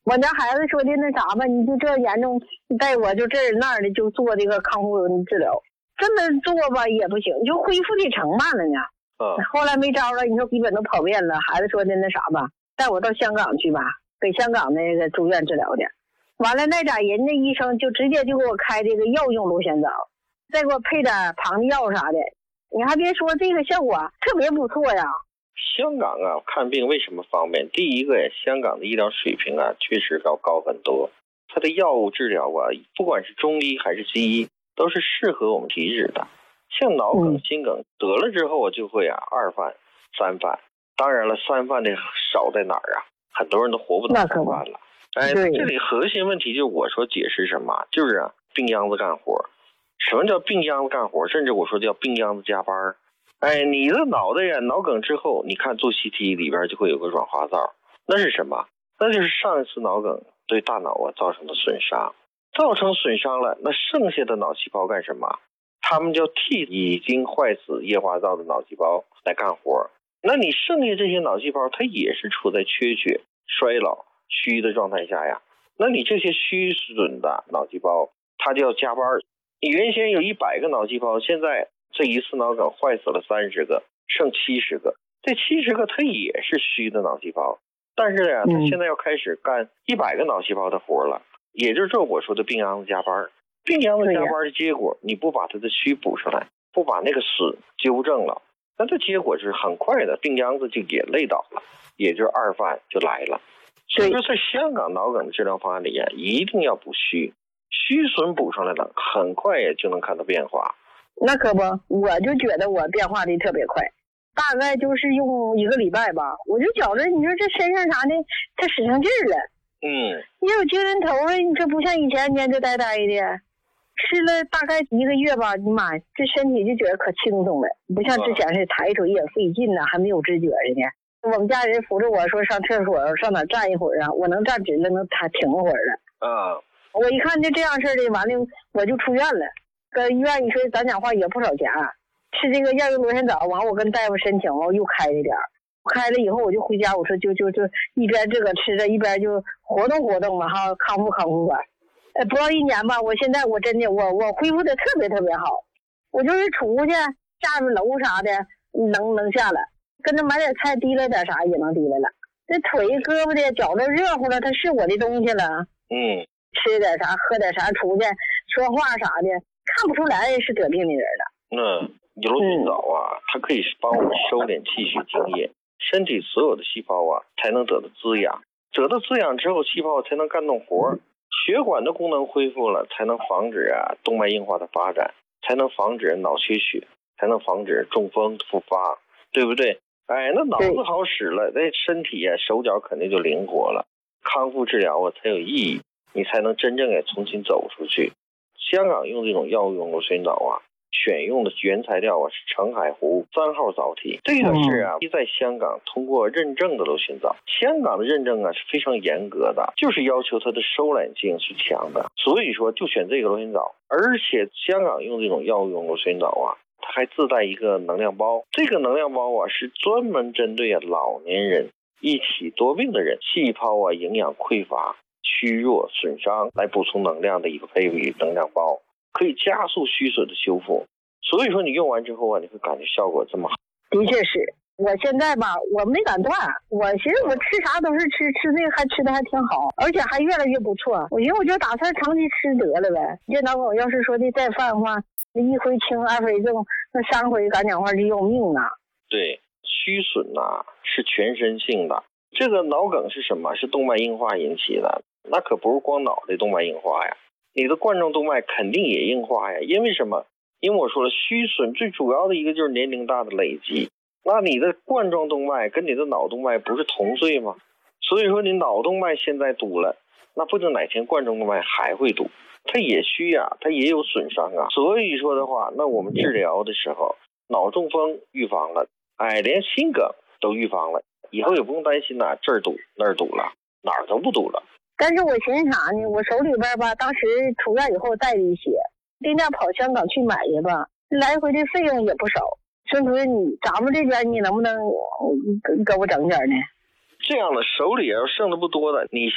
我家孩子说的那啥吧，你就这严重，带我就这儿那儿的就做这个康复治疗，这么做吧也不行，就恢复的成慢了呢。后来没招了，你说基本都跑遍了。孩子说的那啥吧，带我到香港去吧，给香港那个住院治疗的。完了那家人家医生就直接就给我开这个药用螺旋藻，再给我配点旁的药啥的。你还别说，这个效果特别不错呀。 香港啊，看病为什么方便？第一个呀，香港的医疗水平啊，确实要高很多。它的药物治疗啊，不管是中医还是西医，都是适合我们体质的。像脑梗、心梗得了之后，就会2犯、3犯。当然了，3犯的少在哪儿啊？很多人都活不到3犯了。这里核心问题就是我说解释什么，就是病秧子干活。什么叫病秧子干活？甚至我说叫病秧子加班。你的脑袋呀，脑梗之后，你看做 CT 里边就会有个软化灶，那是什么？那就是上一次脑梗对大脑造成的损伤，造成损伤了，那剩下的脑细胞干什么？他们就替已经坏死液化灶的脑细胞来干活。那你剩下这些脑细胞，它也是处在缺血、衰老、虚的状态下呀。那你这些虚损的脑细胞，它就要加班。你原先有100个脑细胞，现在这一次脑梗坏死了30个，剩70个。这70个它也是虚的脑细胞，但是呀，它现在要开始干100个脑细胞的活了，也就是我说的病秧子加班。病秧子加班的结果，你不把它的虚补上来，不把那个损纠正了，那这结果是很快的，病秧子就也累倒了，也就是2犯就来了。所以说，在香港脑梗的治疗方案里呀，一定要补虚，虚损补上来了，很快也就能看到变化。 那可不，我就觉得我变化的特别快，大概就是用1个礼拜吧，我就觉着你说这身上啥的，它使上劲儿了。也有精神头了，你这不像以前蔫着呆呆的。吃了大概1个月吧，你妈，这身体就觉得可轻松了，不像之前是抬腿也费劲呢，还没有知觉的呢。我们家人扶着我说上厕所上哪站一会儿啊，我能站直了，能停会儿了。我一看就这样式的，完了我就出院了。搁医院一说咱讲话也不少钱，吃这个药用螺旋藻，完我跟大夫申请，我又开了点，开了以后我就回家，我说就一边这个吃着，一边就活动活动嘛哈，康复吧。不到1年吧，我现在我真的我恢复的特别特别好，我就是出去下楼啥的能下来，跟着买点菜提了点啥也能提来了。这腿胳膊的脚都热乎了，它是我的东西了。吃点啥喝点啥，出去说话啥的，看不出来是得病的人了。 螺旋藻它可以帮我们收敛气血津液，身体所有的细胞才能得到滋养，得到滋养之后，细胞才能干动活。血管的功能恢复了，才能防止动脉硬化的发展，才能防止脑缺血，才能防止中风复发，对不对？那脑子好使了，那身体手脚肯定就灵活了，康复治疗才有意义，你才能真正重新走出去。香港用这种药用螺旋藻选用的原材料是澄海湖3号藻体，这个是在香港通过认证的螺旋藻。香港的认证是非常严格的，就是要求它的收敛性是强的，所以说就选这个螺旋藻。而且香港用这种药用螺旋藻它还自带一个能量包，这个能量包是专门针对老年人、一体多病的人，细胞营养匮乏、虚弱、损伤来补充能量的一个配比能量包，可以加速虚损的修复。所以说你用完之后你会感觉效果这么好。 的确是，我现在吧我没敢断，我寻思我吃啥都是吃那个还吃的还挺好，而且还越来越不错。我寻思我就打算长期吃得了呗。这脑梗要是说的再犯的话，1回轻2回重，那3回敢讲话就要命啊。 对，虚损是全身性的。这个脑梗是什么？是动脉硬化引起的，那可不是光脑袋动脉硬化呀，你的冠状动脉肯定也硬化呀。因为什么？因为我说了，虚损最主要的一个就是年龄大的累积。那你的冠状动脉跟你的脑动脉不是同岁吗？所以说你脑动脉现在堵了，那不定哪天冠状动脉还会堵，它也虚它也有损伤所以说的话，那我们治疗的时候，脑中风预防了，连心梗都预防了，以后也不用担心这儿堵那儿堵了，哪儿都不堵了。 但是我寻思啥呢？我手里边吧，当时出院以后带了一些，定价跑香港去买去吧，来回的费用也不少。孙主任，咱们这边你能不能给我整点呢？ 这样的手里要剩的不多的，你